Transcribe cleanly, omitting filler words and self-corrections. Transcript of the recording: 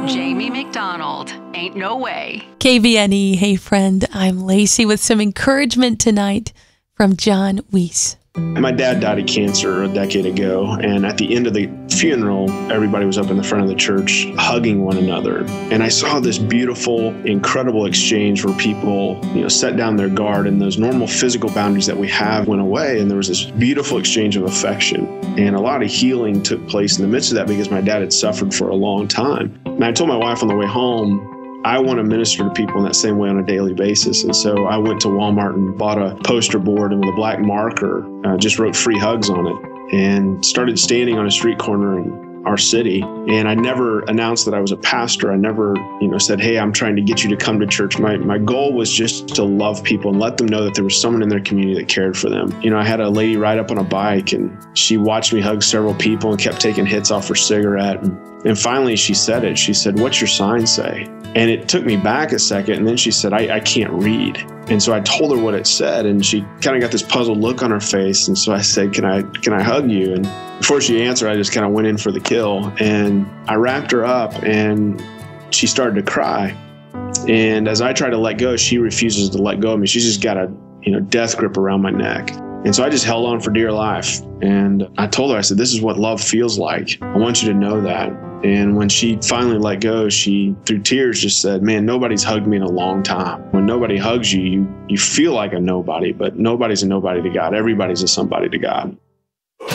Jamie McDonald, Ain't No Way. KVNE, hey friend, I'm Lacey with some encouragement tonight from John Weiss. My dad died of cancer a decade ago, and at the end of the funeral, everybody was up in the front of the church hugging one another. And I saw this beautiful, incredible exchange where people, set down their guard, and those normal physical boundaries that we have went away, and there was this beautiful exchange of affection. And a lot of healing took place in the midst of that because my dad had suffered for a long time. And I told my wife on the way home, I want to minister to people in that same way on a daily basis. And so I went to Walmart and bought a poster board, and with a black marker, just wrote free hugs on it and started standing on a street corner in our city. And I never announced that I was a pastor. I never, said, hey, I'm trying to get you to come to church. My goal was just to love people and let them know that there was someone in their community that cared for them. I had a lady ride up on a bike, and she watched me hug several people and kept taking hits off her cigarette. And finally she said it. She said, "What's your sign say?" And it took me back a second. And then she said, I can't read. And so I told her what it said, and she kind of got this puzzled look on her face. And so I said, can I hug you? And before she answered, I just kind of went in for the kill, and I wrapped her up, and she started to cry. And as I tried to let go, she refuses to let go of me. She's just got a, death grip around my neck. And so I just held on for dear life. And I told her, I said, this is what love feels like. I want you to know that. And when she finally let go, she, through tears, just said, man, nobody's hugged me in a long time. When nobody hugs you, you feel like a nobody, but nobody's a nobody to God. Everybody's a somebody to God.